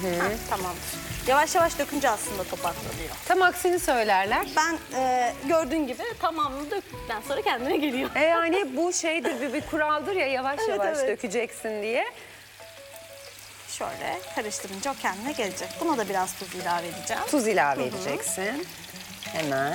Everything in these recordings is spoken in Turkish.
Tamamdır. Yavaş yavaş dökünce aslında topaklanıyor. Tam aksini söylerler. Ben gördüğün gibi tamamını döktükten sonra kendine geliyor. Yani bu şeydir, bir kuraldır ya, yavaş Evet, yavaş evet. dökeceksin diye. Şöyle karıştırınca o kendine gelecek. Buna da biraz tuz ilave edeceğim. Tuz ilave edeceksin. Hemen.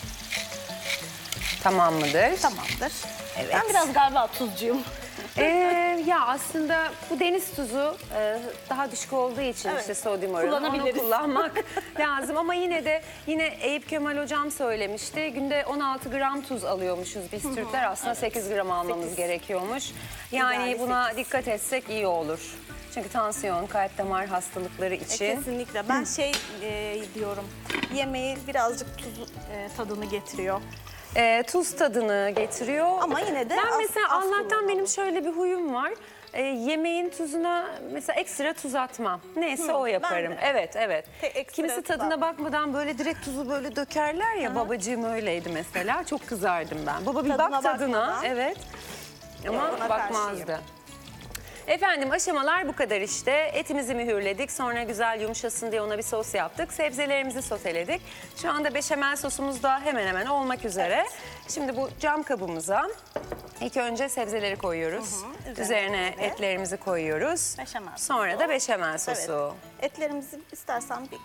Tamam mıdır? Tamamdır. Evet. Ben biraz galiba tuzcuyum. Ya aslında bu deniz tuzu daha düşük olduğu için Evet. işte sodyum oranı, onu Kullanabiliriz. kullanmak lazım. Ama yine Eyüp Kemal hocam söylemişti. Günde 16 gram tuz alıyormuşuz biz Türkler. Aslında 8 gram almamız 8. gerekiyormuş. Yani İdeali buna 8. dikkat etsek iyi olur. Çünkü tansiyon, kalp damar hastalıkları için. Kesinlikle. Ben diyorum, yemeği birazcık tuz tadını getiriyor. Tuz tadını getiriyor. Ama yine de ben mesela az Allah'tan kullanalım. benim şöyle bir huyum var. Yemeğin tuzuna mesela ekstra tuz atmam. Neyse o yaparım. de. Evet. Ekstra Kimisi tuz tadına atmam. bakmadan böyle direkt tuzu böyle dökerler ya. Babacığım öyleydi mesela. Çok kızardım ben. Baba bir Tadına bak tadına. bakmadan. Evet. Ama Ona bakmazdı. karşıyım. Efendim aşamalar bu kadar işte. Etimizi mühürledik. Sonra güzel yumuşasın diye ona bir sos yaptık. Sebzelerimizi soteledik. Şu anda beşamel sosumuz da hemen hemen olmak üzere. Şimdi bu cam kabımıza ilk önce sebzeleri koyuyoruz. Üzerine etlerimizi koyuyoruz. Beşamel sosu. Sonra da beşamel sosu. Evet. Etlerimizi istersen bir